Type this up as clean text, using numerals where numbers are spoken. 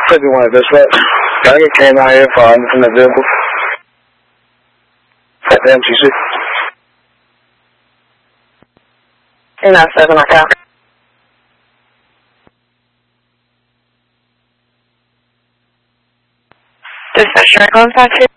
51 dispatch. Can I get K9 here for independent vehicle? At the MTC. K97, I copy. Dispatch, should I contact you?